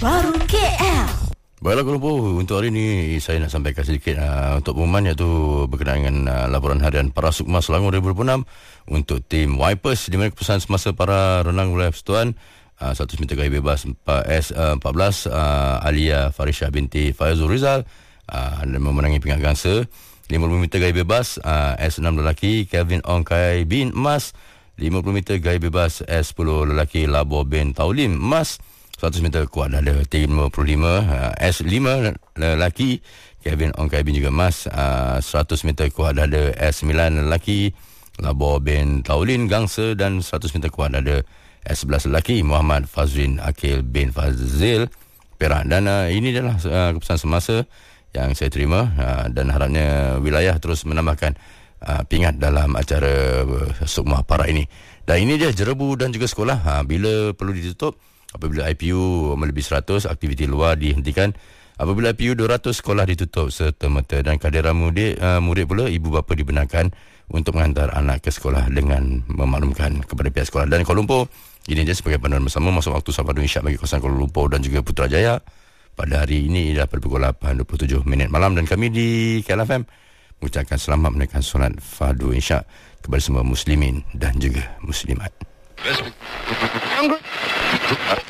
Terbaru KL. Baiklah Kuala Lumpur, untuk hari ini saya nak sampaikan sedikit untuk pengumuman, iaitu berkenaan dengan laporan harian Para Sukma Selangor 2026 untuk tim Wipers, di mana keputusan semasa para renang wilayah persekutuan 100 meter gaya bebas S14 Alia Farisha binti Faizul Rizal memenangi pingat gangsa. 50 meter gaya bebas S6 lelaki Kelvin Ong Kai bin emas. 50 meter gaya bebas S10 lelaki Labo bin Taulim emas. 100 meter kuat dada tim 55 S5 lelaki Kevin Ong Kai bin juga emas. 100 meter kuat dada S9 lelaki Labo bin Taulin gangsa, dan 100 meter kuat dada S11 lelaki Muhammad Fazrin Akil bin Fazil perak. Dan ini adalah keputusan semasa yang saya terima, dan harapnya wilayah terus menambahkan pingat dalam acara Sukma Para ini. Dan ini dia jerebu dan juga sekolah bila perlu ditutup. Apabila IPU melebihi 100, aktiviti luar dihentikan. Apabila IPU 200, sekolah ditutup serta-merta. Dan kehadiran murid pula, ibu bapa dibenarkan untuk menghantar anak ke sekolah dengan memaklumkan kepada pihak sekolah. Dan Kuala Lumpur, ini dia sebagai panduan bersama masuk waktu Sabadu Insya' bagi kawasan Kuala Lumpur dan juga Putrajaya. Pada hari ini dah pada pukul 8.27 malam, dan kami di KLFM mengucapkan selamat menaikkan solat Fardu Insya' kepada semua muslimin dan juga muslimat.